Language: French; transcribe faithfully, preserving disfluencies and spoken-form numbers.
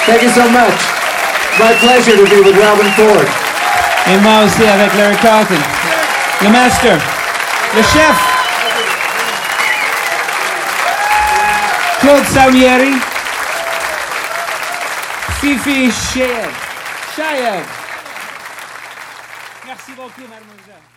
Thank you so much. My pleasure to be with Robin Ford. Et moi aussi avec Larry Carlton. Le master. Le chef. Claude Salieri. Fifi Chaeb. Chaeb. Merci beaucoup, mademoiselle.